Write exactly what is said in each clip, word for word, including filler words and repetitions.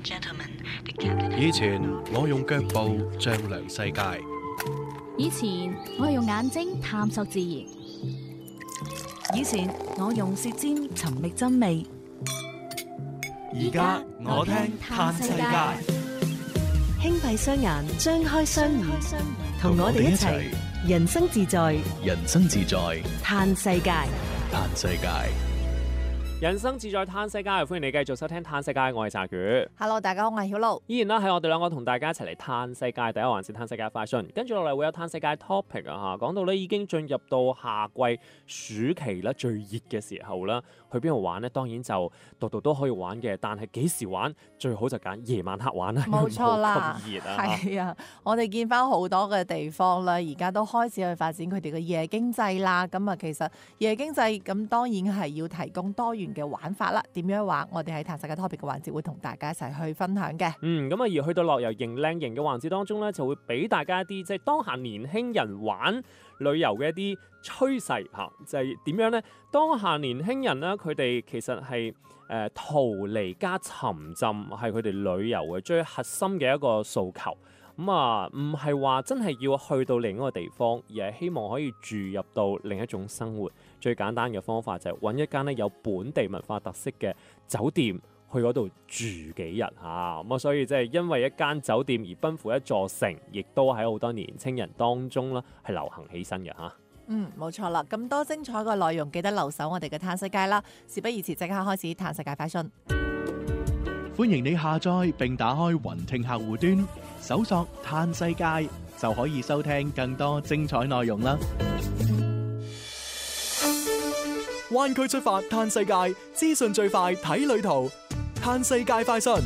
以前我用腳步丈量世界， 以前我用眼睛探索自然， 以前我用舌尖尋覓真味， 而家我聽嘆世界。 輕閉雙眼，張開雙耳，同我哋一齊人生自在， 人生自在嘆世界。 嘆世界。 人生自在嘆世界，歡迎你繼續收聽嘆世界，我係澤宇。 Hello， 大家好，我係曉露。 依然啦，係我哋兩個同大家一齊嚟嘆世界第一環節嘆世界快訊，跟住落嚟會有嘆世界 topic 啊吓，講到咧已經進入到夏季暑期啦，最熱嘅時候啦，去邊度玩呢？當然就度度都可以玩嘅，但係幾時玩最好就揀夜晚黑玩啦。 冇錯啦， 咁熱啊！ 係啊，我哋見翻好多嘅地方啦，而家都開始去發展佢哋嘅夜經濟啦。咁啊，其實夜經濟咁當然係要提供多元嘅玩法啦。點樣玩？我哋喺嘆世界 topic 嘅環節會同大家一齊去分享嘅。 嗯，咁啊，而去到樂遊型靚型嘅環節當中咧，就會俾大家一啲即係當下年輕人玩旅遊嘅一啲趨勢嚇，就係點樣呢？當下年輕人咧，佢哋其實係誒、呃、逃離加沉浸，係佢哋旅遊嘅最核心嘅一個訴求。咁啊，唔係話真係要去到另一個地方，而係希望可以注入到另一種生活。最簡單嘅方法就係揾一間咧有本地文化特色嘅酒店，去嗰度住幾日嚇。咁啊，所以即係因為一間酒店而奔赴一座城，亦都喺好多年青人當中啦係流行起身嘅嚇。 嗯，冇錯啦，咁多精彩嘅內容，記得留守我哋嘅嘆世界啦。事不宜遲，即刻開始嘆世界快訊。 歡迎你下載並打開雲聽客戶端，搜索嘆世界就可以收聽更多精彩內容啦。 灣區出發嘆世界，資訊最快睇旅途，嘆世界快訊。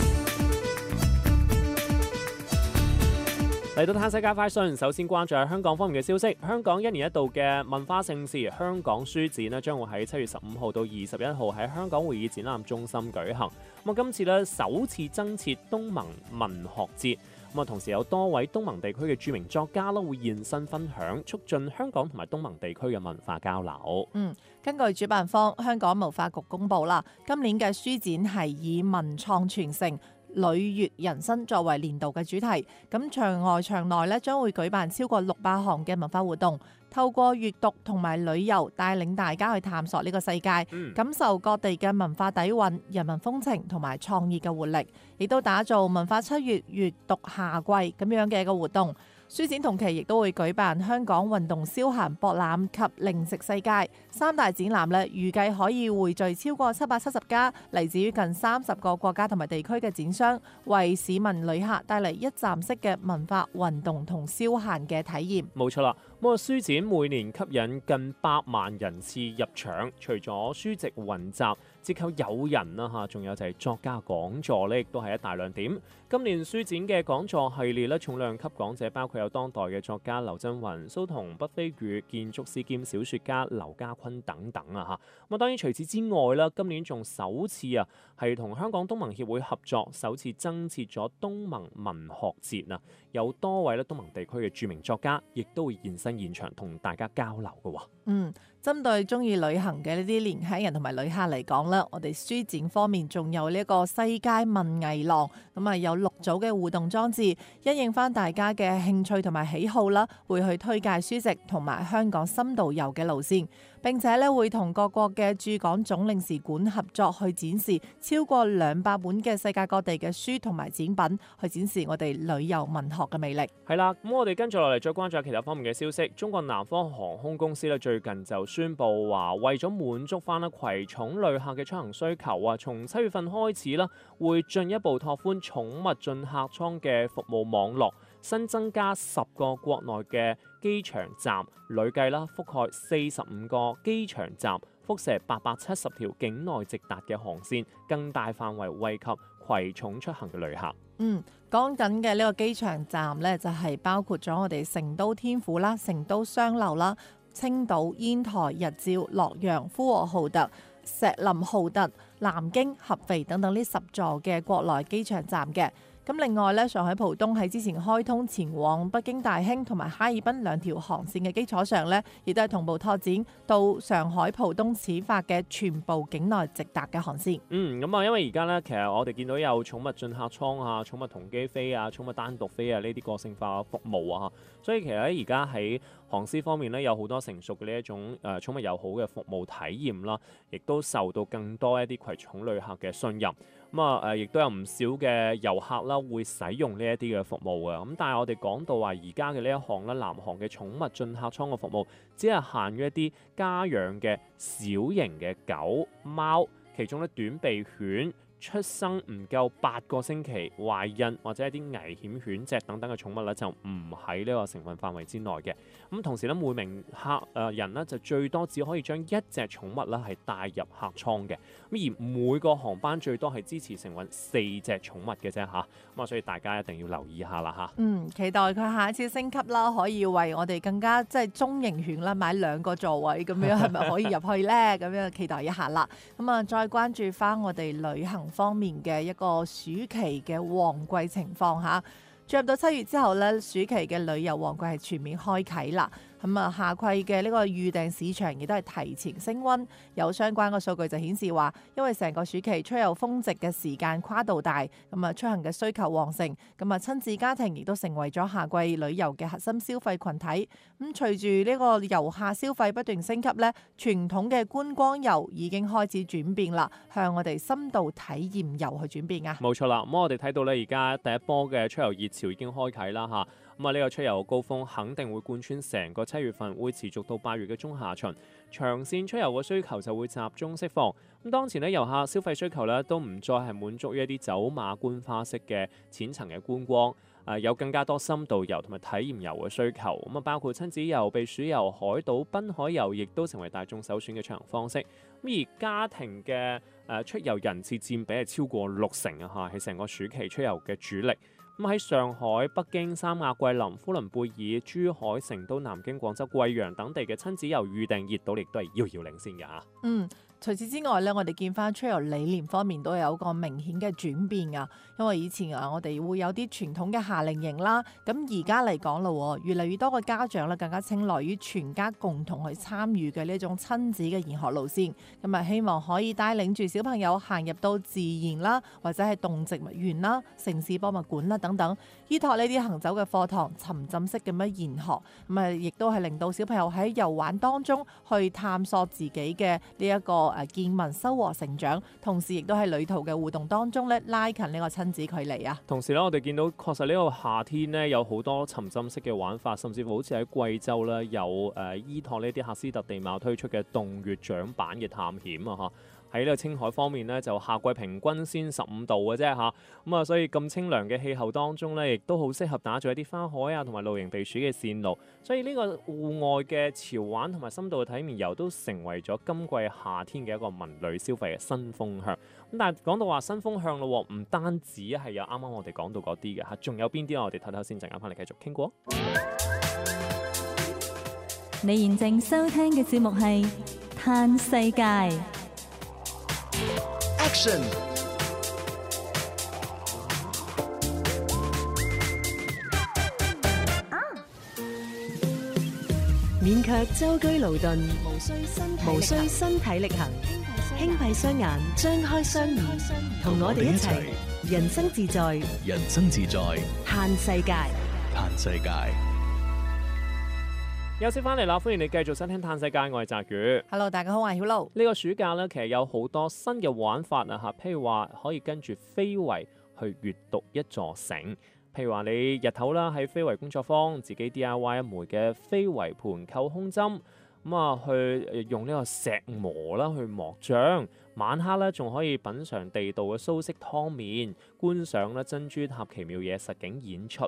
嚟到嘆世界快訊，首先關注下香港方面嘅消息。香港一年一度嘅文化盛事香港書展咧，將會喺七月十五號到二十一號喺香港會議展覽中心舉行。咁啊，今次咧首次增設東盟文學節。咁啊，同時有多位東盟地區嘅著名作家啦，會現身分享，促進香港同埋東盟地區嘅文化交流。 嗯，根據主辦方香港文化局公佈啦，今年嘅書展係以文創傳承、旅悅人生作為年度嘅主題。咁場外場內咧將會舉辦超過六百項嘅文化活動，透過閱讀同埋旅遊帶領大家去探索呢個世界， 嗯、 感受各地嘅文化底蘊、人民風情同埋創意嘅活力，亦都打造文化七月閱讀夏季咁樣嘅一個活動。書展同期亦都會舉辦香港運動消閒博覽及零食世界三大展覽咧，預計可以匯聚超過七百七十家嚟自於近三十個國家同埋地區嘅展商，為市民旅客帶嚟一站式嘅文化運動同消閒嘅體驗。 冇錯啦，咁啊書展每年吸引近百萬人次入場，除咗書籍雲集、折扣誘人啦嚇，仲有就係作家講座咧，亦都係一大亮點。今年書展嘅講座系列咧，重量級講者包括有當代嘅作家劉震雲、蘇童、畢飛宇、建築師兼小說家劉家坤等等啊嚇。咁啊，當然除此之外啦，今年仲首次啊係同香港東盟協會合作，首次增設咗東盟文學節啊，有多位咧東盟地區嘅著名作家，亦都會現身現場同大家交流嘅喎。 嗯，針對中意旅行嘅呢啲年輕人同埋旅客嚟講咧，我哋書展方面仲有呢一個世界文藝廊，咁啊有六組嘅互動裝置，因應翻大家嘅興趣同埋喜好啦，會去推介書籍同埋香港深度遊嘅路線，並且咧會同各國嘅駐港總領事館合作去展示超過兩百本嘅世界各地嘅書同埋展品，去展示我哋旅遊文學嘅魅力。 係啦，咁我哋跟住落嚟再關注下其他方面嘅消息。中國南方航空公司咧最近就宣布話，為咗滿足翻咧葵涌旅客嘅出行需求啊，從七月份開始啦，會進一步拓寬寵物進客艙嘅服務網絡，新增加十個國內嘅機場站，累計啦覆蓋四十五個機場站，輻射八百七十條境內直達嘅航線，更大範圍惠及葵涌出行嘅旅客。 嗯，講緊嘅呢個機場站呢，就係包括咗我哋成都天府啦、成都雙流啦、青島、煙台、日照、洛陽、呼和浩特、石林浩特、南京、合肥等等呢十座嘅國內機場站嘅。 咁另外咧，上海浦東喺之前開通前往北京大興同埋哈爾濱兩條航線嘅基礎上咧，亦都係同步拓展到上海浦東始發嘅全部境內直達嘅航線。 嗯，咁啊，因為而家咧，其實我哋見到有寵物進客艙啊、寵物同機飛啊、寵物單獨飛啊呢啲個性化服務啊，所以其實咧而家喺航司方面咧有好多成熟嘅呢一種誒寵物友好嘅服務體驗啦，亦都受到更多一啲攜寵旅客嘅信任。咁啊誒，亦都有唔少嘅遊客啦會使用呢一啲嘅服務嘅。咁但係我哋講到話而家嘅呢一項咧，南航嘅寵物進客艙嘅服務，只係限於一啲家養嘅小型嘅狗貓，其中咧短鼻犬出生唔夠八個星期、懷孕或者一啲危險犬隻等等嘅寵物咧，就唔喺呢個成分範圍之內嘅。咁同時咧，每名客誒、呃、人咧就最多只可以將一隻寵物咧係帶入客艙嘅。咁而每個航班最多係支持承運四隻寵物嘅啫嚇。咁啊，所以大家一定要留意下啦嚇。 嗯，期待佢下一次升級啦，可以為我哋更加即係中型犬啦買兩個座位咁樣，係咪可以入去咧？咁樣期待一下啦。咁啊，再關注翻我哋旅行方面嘅一個暑期嘅旺季情況嚇。進入到七月之後咧，暑期嘅旅遊旺季係全面開啓啦。咁啊，夏季嘅呢個預訂市場亦都係提前升溫，有相關嘅數據就顯示話，因為成個暑期出遊峰值嘅時間跨度大，咁啊出行嘅需求旺盛，咁啊親子家庭亦都成為咗夏季旅遊嘅核心消費群體。咁隨住呢個遊客消費不斷升級咧，傳統嘅觀光遊已經開始轉變啦，向我哋深度體驗遊去轉變啊！ 冇錯啦，咁我哋睇到咧，而家第一波嘅出遊熱潮已經開啓啦嚇。咁啊，呢個出遊高峰肯定會貫穿成個七月份，會持續到八月嘅中下旬。長線出遊嘅需求就會集中釋放。咁當前咧，遊客消費需求咧都唔再係滿足於一啲走馬觀花式嘅淺層嘅觀光，誒、呃、有更加多深度遊同埋體驗遊嘅需求。咁啊，包括親子遊、避暑遊、海島、濱海遊，亦都成為大眾首選嘅出行方式。咁而家庭嘅誒、呃、出遊人次佔比係超過六成啊！嚇，係成個暑期出遊嘅主力。咁喺上海、北京、三亞、桂林、呼倫貝爾、珠海、成都、南京、廣州、貴陽等地嘅親子遊預訂熱度亦都係遙遙領先嘅嚇。嗯。 除此之外咧，我哋見翻出遊理念方面都有一個明顯嘅轉變啊！因為以前啊，我哋會有啲傳統嘅夏令營啦，咁而家嚟講咯，越嚟越多嘅家長咧更加青睞於全家共同去參與嘅呢種親子嘅研學路線，咁啊希望可以帶領住小朋友行入到自然啦，或者係動植物園啦、城市博物館啦等等，依託呢啲行走嘅課堂，沉浸式咁樣研學，咁啊亦都係令到小朋友喺遊玩當中去探索自己嘅呢一個誒見聞收穫成長，同時亦都喺旅途嘅互動當中咧拉近呢個親子距離啊！ 同時咧，我哋見到確實呢個夏天咧有好多沉浸式嘅玩法，甚至乎好似喺貴州咧有誒、呃、依託呢啲喀斯特地貌推出嘅洞穴槳板嘅探險啊！嚇〜喺呢個青海方面咧，就夏季平均先十五度嘅啫嚇，咁啊，所以咁清涼嘅氣候當中咧，亦都好適合打造一啲花海啊同埋露營避暑嘅線路。所以呢個戶外嘅潮玩同埋深度嘅體驗遊都成為咗今季夏天嘅一個文旅消費嘅新風向。咁但係講到話新風向咯，唔單止係有啱啱我哋講到嗰啲嘅嚇，仲有邊啲我哋睇睇先，陣間翻嚟繼續傾過。 你現正收聽嘅節目係《嘆世界》。 Action！ 免卻舟車勞頓， 無需身體無需身體力行，輕閉雙眼，張開雙耳，同我哋一齊人生自在， 人生自在， 嘆世界。 嘆世界。 休息翻嚟啦，歡迎你繼續收聽《嘆世界》，我係澤宇。 Hello， 大家好，我係曉露。 呢個暑假咧，其實有好多新嘅玩法啊嚇，譬如話可以跟住非遺去閱讀一座城，譬如話你日頭啦喺非遺工作坊自己 D I Y 一枚嘅非遺盤扣空針，咁啊去用呢個石磨啦去磨漿，晚黑咧仲可以品嚐地道嘅蘇式湯麵，觀賞咧珍珠塔奇妙嘢實景演出啦。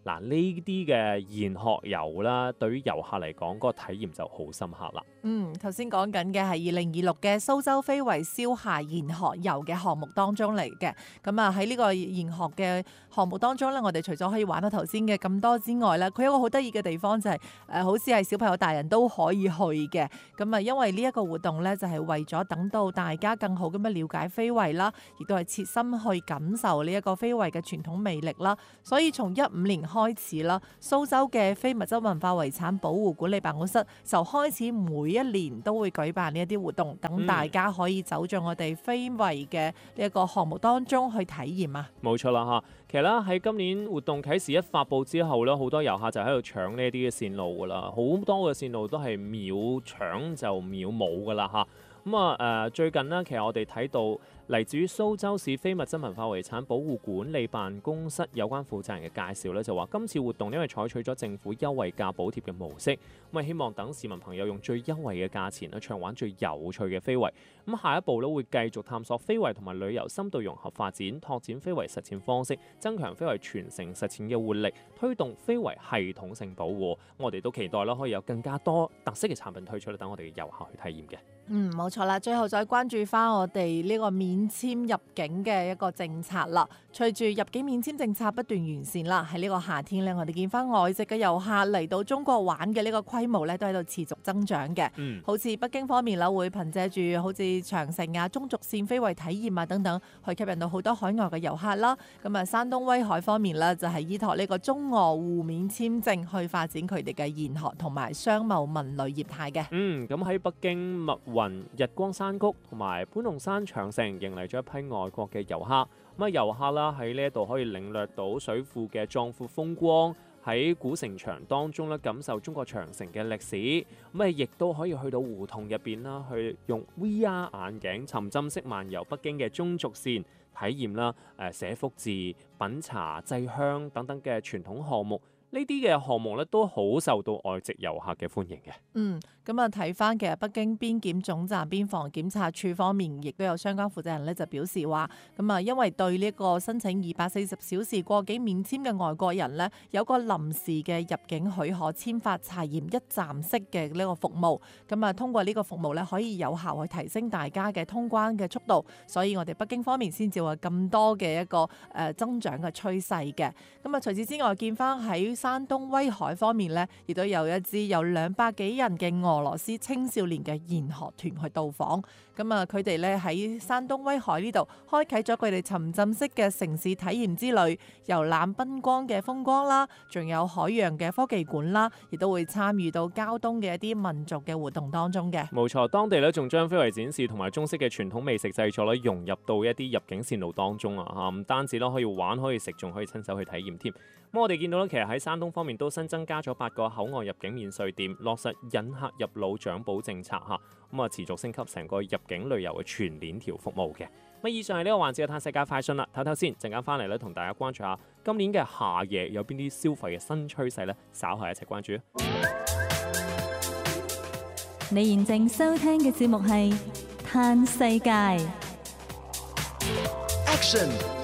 嗱，呢啲嘅研學遊啦，對於遊客嚟講，嗰個體驗就好深刻啦。 嗯，頭先講緊嘅係二零二六嘅蘇州非遺消夏研學遊嘅項目當中嚟嘅。咁啊喺呢個研學嘅項目當中咧，我哋除咗可以玩到頭先嘅咁多之外咧，佢有個好得意嘅地方就係、是、誒、呃，好似係小朋友、大人都可以去嘅。咁啊，因為呢一個活動咧，就係為咗等到大家更好咁樣了解非遺啦，亦都係切身去感受呢一個非遺嘅傳統魅力啦。所以從一五年開始啦，蘇州嘅非物質文化遺產保護管理辦公室就開始每一年都會舉辦呢一啲活動，等大家可以走進我哋非遺嘅呢一個項目當中去體驗啊。 冇錯啦嚇，其實咧喺今年活動啟事一發布之後咧，好多遊客就喺度搶呢一啲嘅線路噶啦，好多嘅線路都係秒搶就秒冇噶啦嚇。咁啊誒，最近呢，其實我哋睇到嚟自於蘇州市非物質文化遺產保護管理辦公室有關負責人嘅介紹咧，就話今次活動因為採取咗政府優惠價補貼嘅模式，咁啊希望等市民朋友用最優惠嘅價錢咧，暢玩最有趣嘅非遺。咁下一步咧會繼續探索非遺同埋旅遊深度融合發展，拓展非遺實踐方式，增強非遺傳承實踐嘅活力，推動非遺系統性保護。我哋都期待啦，可以有更加多特色嘅產品推出，等我哋嘅遊客去體驗嘅。 嗯，冇錯啦。最後再關注翻我哋呢個免簽入境嘅一個政策啦。隨住入境免簽政策不斷完善啦，喺呢個夏天咧，我哋見翻外籍嘅遊客嚟到中國玩嘅呢個規模咧，都喺度持續增長嘅。嗯，好似北京方面啦，會憑藉住好似長城啊、中軸線非遺體驗啊等等，去吸引到好多海外嘅遊客啦。咁啊，山東威海方面咧，就係依託呢個中俄互免簽證去發展佢哋嘅研學同埋商貿文旅業態嘅。 嗯，咁喺北京密雲日光山谷同埋潘龍山長城迎嚟咗一批外國嘅遊客。咁啊，遊客啦喺呢一度可以領略到水庫嘅壯闊風光，喺古城牆當中咧感受中國長城嘅歷史。咁啊，亦都可以去到胡同入邊啦，去用 V R 眼鏡沉浸式漫遊北京嘅中軸線，體驗啦誒寫福字、品茶、製香等等嘅傳統項目。呢啲嘅項目咧都好受到外籍遊客嘅歡迎嘅。 嗯，咁啊睇翻其實北京邊檢總站邊防檢查處方面，亦都有相關負責人咧就表示話，咁啊因為對呢個申請二百四十小時過境免簽嘅外國人咧，有個臨時嘅入境許可簽發查驗一站式嘅呢個服務。咁啊通過呢個服務咧，可以有效去提升大家嘅通關嘅速度。所以我哋北京方面先至話咁多嘅一個誒增長嘅趨勢嘅。咁啊除此之外，見翻喺山東威海方面咧，亦都有一支有兩百幾人嘅俄羅斯青少年嘅研學團去到訪。咁啊，佢哋咧喺山東威海呢度開啟咗佢哋沉浸式嘅城市體驗之旅，遊覽賓光嘅風光啦，仲有海洋嘅科技館啦，亦都會參與到膠東嘅一啲民族嘅活動當中嘅。 冇錯，當地咧仲將非遺展示同埋中式嘅傳統美食製作咧融入到一啲入境線路當中啊！嚇，唔單止咯，可以玩可以食，仲可以親手去體驗添。咁我哋見到咧，其實喺山東方面都新增加咗八個口岸入境免稅店，落實引客入腦獎補政策嚇，咁啊持續升級成個入境旅遊嘅全鏈條服務嘅。咁以上係呢個環節嘅探世界快訊啦，睇睇先，陣間翻嚟咧同大家關注下今年嘅夏夜有邊啲消費嘅新趨勢咧，稍後一齊關注。 你現正收聽嘅節目係《探世界》。 Action